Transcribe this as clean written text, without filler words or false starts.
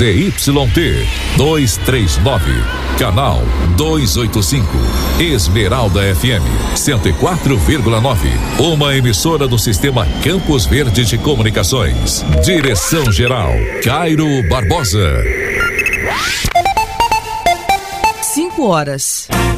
ZYT 239, canal 285, Esmeralda FM 104,9, uma emissora do Sistema Campos Verde de Comunicações. Direção-geral Cairo Barbosa. 5 horas.